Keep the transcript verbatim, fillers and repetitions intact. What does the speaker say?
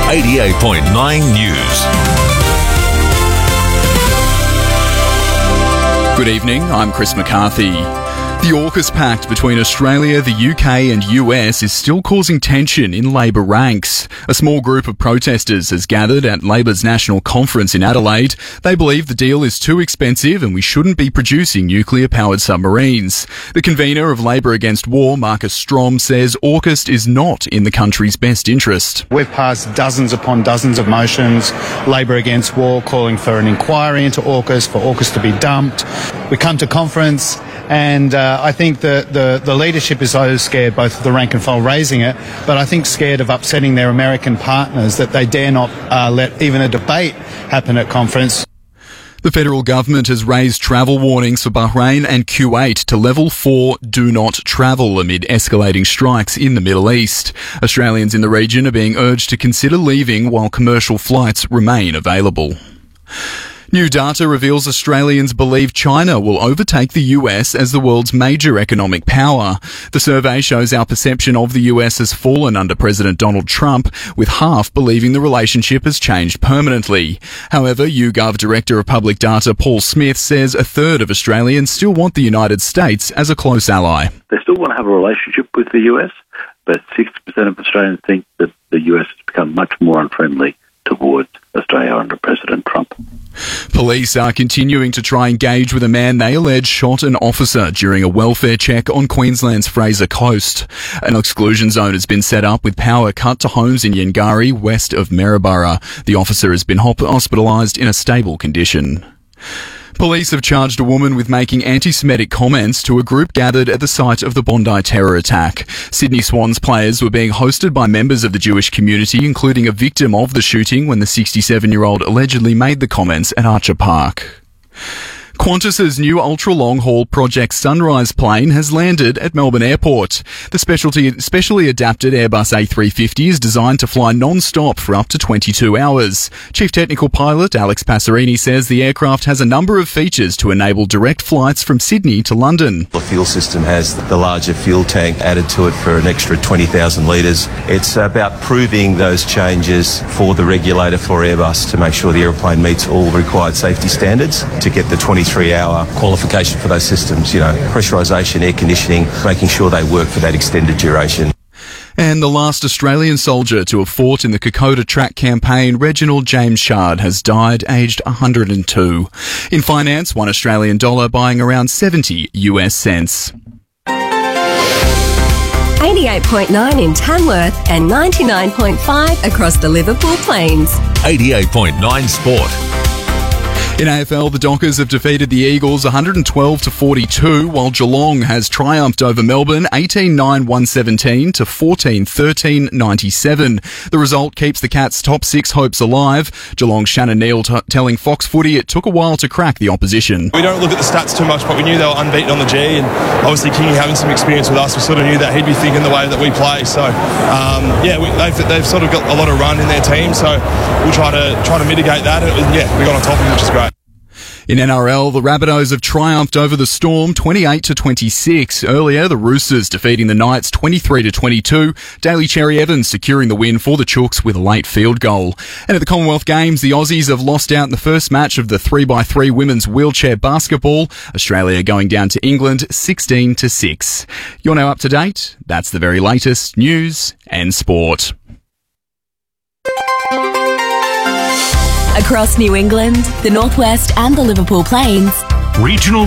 eighty-eight point nine News. Good evening, I'm Chris McCarthy. The AUKUS pact between Australia, the U K and U S is still causing tension in Labor ranks. A small group of protesters has gathered at Labor's national conference in Adelaide. They believe the deal is too expensive and we shouldn't be producing nuclear-powered submarines. The convener of Labor Against War, Marcus Strom, says AUKUS is not in the country's best interest. We've passed dozens upon dozens of motions, Labor Against War calling for an inquiry into AUKUS, for AUKUS to be dumped. We come to conference and uh, I think the, the, the leadership is so scared, both of the rank and file raising it, but I think scared of upsetting their American partners that they dare not uh, let even a debate happen at conference. The federal government has raised travel warnings for Bahrain and Kuwait to level four do not travel amid escalating strikes in the Middle East. Australians in the region are being urged to consider leaving while commercial flights remain available. New data reveals Australians believe China will overtake the U S as the world's major economic power. The survey shows our perception of the U S has fallen under President Donald Trump, with half believing the relationship has changed permanently. However, YouGov Director of Public Data Paul Smith says a third of Australians still want the United States as a close ally. They still want to have a relationship with the U S, but sixty percent of Australians think that the U S has become much more unfriendly towards Australia under President Trump. Police are continuing to try and engage with a man they allege shot an officer during a welfare check on Queensland's Fraser Coast. An exclusion zone has been set up with power cut to homes in Yangari, west of Maryborough. The officer has been hospitalised in a stable condition. Police have charged a woman with making anti-Semitic comments to a group gathered at the site of the Bondi terror attack. Sydney Swans players were being hosted by members of the Jewish community, including a victim of the shooting when the sixty-seven-year-old allegedly made the comments at Archer Park. Qantas's new ultra-long-haul Project Sunrise plane has landed at Melbourne Airport. The specialty, specially adapted Airbus A three fifty is designed to fly non-stop for up to twenty-two hours. Chief Technical Pilot Alex Passerini says the aircraft has a number of features to enable direct flights from Sydney to London. The fuel system has the larger fuel tank added to it for an extra twenty thousand litres. It's about proving those changes for the regulator for Airbus to make sure the airplane meets all required safety standards to get the twenty-three hour qualification for those systems, you know, pressurisation, air conditioning, making sure they work for that extended duration. And the last Australian soldier to have fought in the Kokoda Track campaign, Reginald James Shard, has died aged one hundred and two. In finance, one Australian dollar buying around seventy U S cents. eighty-eight point nine in Tamworth and ninety-nine point five across the Liverpool Plains. eighty-eight point nine Sport. In A F L, the Dockers have defeated the Eagles one hundred twelve to forty-two, while Geelong has triumphed over Melbourne eighteen nine one seventeen to fourteen thirteen ninety-seven. The result keeps the Cats' top six hopes alive. Geelong's Shannon Neal t- telling Fox Footy it took a while to crack the opposition. We don't look at the stats too much, but we knew they were unbeaten on the G, and obviously Kingy having some experience with us, we sort of knew that he'd be thinking the way that we play. So um, yeah, we, they've, they've sort of got a lot of run in their team, so we'll try to try to mitigate that. And it was, yeah, we got on top of them, which is great. In N R L, the Rabbitohs have triumphed over the Storm twenty-eight to twenty-six. Earlier, the Roosters defeating the Knights twenty-three to twenty-two. Daly Cherry Evans securing the win for the Chooks with a late field goal. And at the Commonwealth Games, the Aussies have lost out in the first match of the three by three women's wheelchair basketball. Australia going down to England sixteen to six. You're now up to date. That's the very latest news and sport. Across New England, the Northwest and the Liverpool Plains. Regional